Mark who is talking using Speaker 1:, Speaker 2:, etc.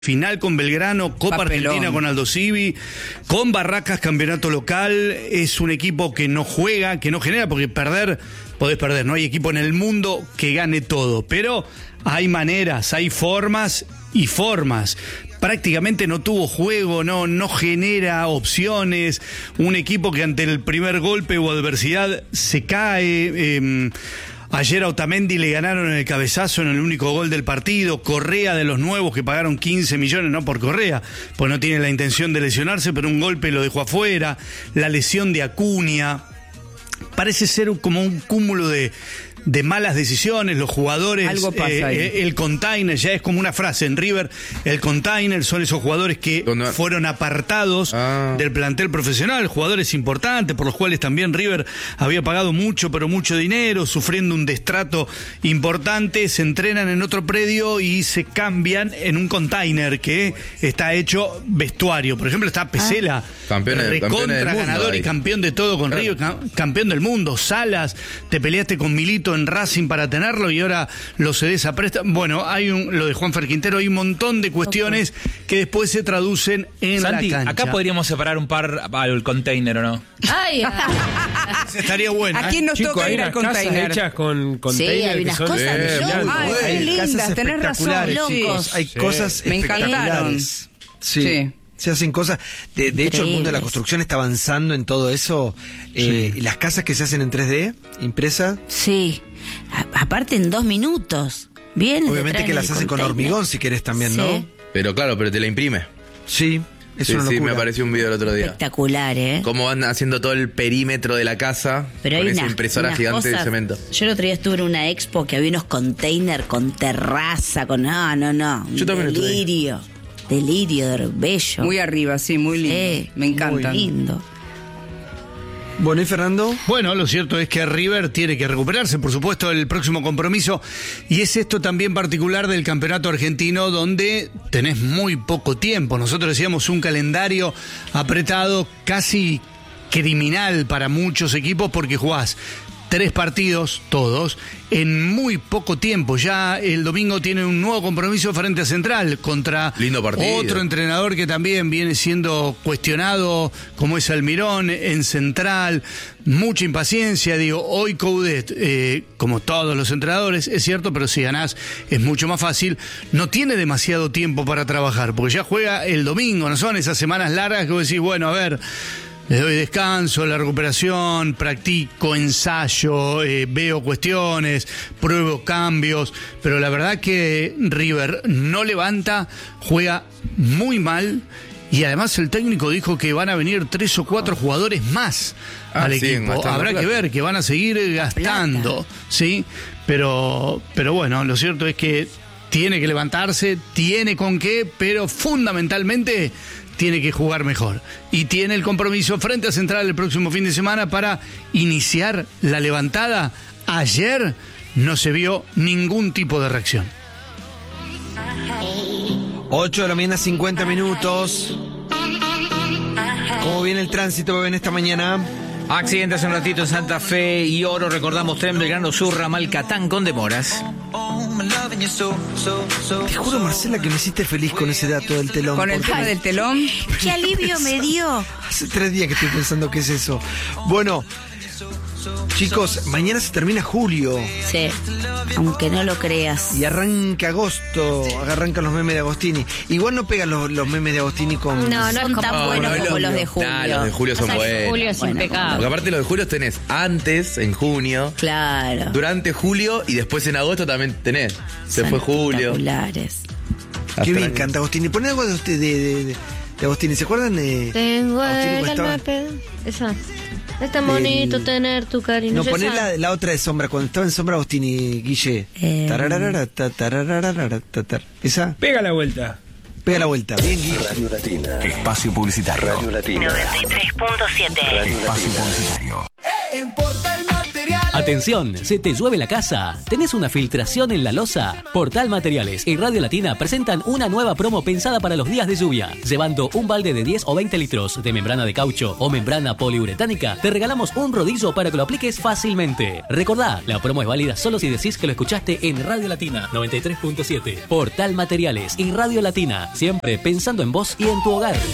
Speaker 1: Final con Belgrano, Copa
Speaker 2: Papelón.
Speaker 1: Argentina con Aldo Civi, con Barracas, campeonato local. Es un equipo que no juega, que no genera, porque perder, podés perder. No hay equipo en el mundo que gane todo, pero hay maneras, hay formas y formas. Prácticamente no tuvo juego, no genera opciones. Un equipo que ante el primer golpe o adversidad se cae. Ayer a Otamendi le ganaron en el cabezazo en el único gol del partido. Correa, de los nuevos que pagaron 15 millones, no por Correa, pues no tiene la intención de lesionarse, pero un golpe lo dejó afuera. La lesión de Acuña. Parece ser como un cúmulo de malas decisiones, los jugadores.
Speaker 2: Algo pasa ahí.
Speaker 1: El container, ya es como una frase en River, el container son esos jugadores que fueron apartados del plantel profesional, jugadores importantes por los cuales también River había pagado mucho, pero mucho dinero, sufriendo un destrato importante, se entrenan en otro predio y se cambian en un container que está hecho vestuario. Por ejemplo, está Pesela, recontra ganador y campeón de todo con River, campeón del mundo. Salas, te peleaste con Milito en Racing para tenerlo y ahora lo cedés a préstamo. Bueno, hay lo de Juanfer Quintero, hay un montón de cuestiones que después se traducen en
Speaker 3: Santi,
Speaker 1: la cancha.
Speaker 3: acá podríamos separar un par al container, ¿o no?
Speaker 4: Ay,
Speaker 1: Estaría bueno.
Speaker 2: ¿A quién nos toca ir al container?
Speaker 5: Hechas con
Speaker 4: sí,
Speaker 5: container
Speaker 4: hay
Speaker 5: que
Speaker 4: unas
Speaker 5: son
Speaker 4: cosas
Speaker 5: geniales.
Speaker 2: Ay, qué lindas, tenés razón.
Speaker 4: locos.
Speaker 6: Hay cosas
Speaker 2: Me encantaron.
Speaker 6: espectaculares. Sí. Se hacen cosas. De hecho, el mundo de la construcción está avanzando en todo eso. Las casas que se hacen en 3D, impresas.
Speaker 4: Sí. Aparte en 2 minutos. Bien.
Speaker 6: Obviamente que las hacen con hormigón si querés también, ¿no?
Speaker 7: Pero claro, pero te la imprime.
Speaker 6: Sí, es una locura.
Speaker 7: Sí, me apareció un video el otro día.
Speaker 4: Espectacular, ¿eh?
Speaker 7: Cómo van haciendo todo el perímetro de la casa.
Speaker 4: Pero
Speaker 7: con
Speaker 4: hay
Speaker 7: esa impresora gigante de cemento.
Speaker 4: Yo el otro día estuve en una expo que había unos containers con terraza, con... No.
Speaker 7: Yo también
Speaker 4: Delirio, bello.
Speaker 2: Muy arriba, sí, muy lindo. Me encantan.
Speaker 4: Muy lindo.
Speaker 6: Bueno, ¿y Fernando?
Speaker 1: Bueno, lo cierto es que River tiene que recuperarse, por supuesto, el próximo compromiso. Y es esto también particular del campeonato argentino, donde tenés muy poco tiempo. Nosotros decíamos un calendario apretado, casi criminal para muchos equipos, porque jugás 3 partidos, todos, en muy poco tiempo. Ya el domingo tiene un nuevo compromiso frente a Central contra otro entrenador que también viene siendo cuestionado, como es Almirón, en Central. Mucha impaciencia, hoy Coudet, como todos los entrenadores, es cierto, pero si ganás es mucho más fácil. No tiene demasiado tiempo para trabajar, porque ya juega el domingo, no son esas semanas largas que vos decís, bueno, a ver... Le doy descanso, la recuperación, practico, ensayo, veo cuestiones, pruebo cambios, pero la verdad que River no levanta, juega muy mal y además el técnico dijo que van a venir 3 o 4 jugadores más al equipo. Habrá que ver que van a seguir gastando, ¿sí? Pero bueno, lo cierto es que tiene que levantarse, tiene con qué, pero fundamentalmente... tiene que jugar mejor. Y tiene el compromiso frente a Central el próximo fin de semana para iniciar la levantada. Ayer no se vio ningún tipo de reacción.
Speaker 6: 8 de la mañana, 50 minutos. ¿Cómo viene el tránsito, bebé, en esta mañana?
Speaker 3: Accidente hace un ratito en Santa Fe y Oro. Recordamos tren Belgrano Sur, ramal Catán con demoras.
Speaker 6: Te juro, Marcela, que me hiciste feliz con ese dato del telón.
Speaker 2: Con el tema del telón.
Speaker 4: ¡Qué alivio me dio!
Speaker 6: Hace 3 días que estoy pensando qué es eso. Bueno, chicos, mañana se termina julio.
Speaker 4: Sí, aunque no lo creas.
Speaker 6: Y arranca agosto, arrancan los memes de Agostini. Igual no pegan los memes de Agostini con...
Speaker 4: No son tan buenos como los de julio.
Speaker 7: Los de julio son buenos.
Speaker 4: Julio es impecable.
Speaker 7: Porque aparte los de julio tenés antes, en junio.
Speaker 4: Claro.
Speaker 7: Durante julio y después en agosto también tenés. Se fue julio.
Speaker 4: Espectaculares.
Speaker 6: Qué bien canta Agostini. Poné algo de Agostini. ¿Se acuerdan de
Speaker 8: Tengo
Speaker 6: Agostini
Speaker 8: el
Speaker 6: cuando
Speaker 8: alma
Speaker 6: estaba?
Speaker 8: Esa. Es tan bonito tener tu cariño.
Speaker 6: No, poné la otra de Sombra. Cuando estaba en Sombra Agostini, Guille. ¿Esa?
Speaker 5: Pega la vuelta.
Speaker 6: Pega la vuelta. Bien, Guille.
Speaker 9: Radio Latina.
Speaker 10: Espacio publicitario.
Speaker 9: Radio Latina.
Speaker 4: 93.7.
Speaker 10: Espacio publicitario.
Speaker 9: En Portal Material.
Speaker 5: Atención, ¿se te llueve la casa? ¿Tenés una filtración en la losa? Portal Materiales y Radio Latina presentan una nueva promo pensada para los días de lluvia. Llevando un balde de 10 o 20 litros de membrana de caucho o membrana poliuretánica, te regalamos un rodillo para que lo apliques fácilmente. Recordá, la promo es válida solo si decís que lo escuchaste en Radio Latina 93.7. Portal Materiales y Radio Latina, siempre pensando en vos y en tu hogar.